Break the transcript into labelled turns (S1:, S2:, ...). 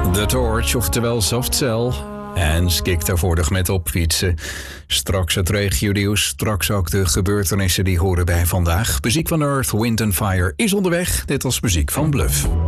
S1: The Torch, oftewel Soft Cell. En Skik daar voordelig met opfietsen. Straks het regionieuws, straks ook de gebeurtenissen die horen bij vandaag. Muziek van Earth, Wind and Fire is onderweg, dit als muziek van Bluff.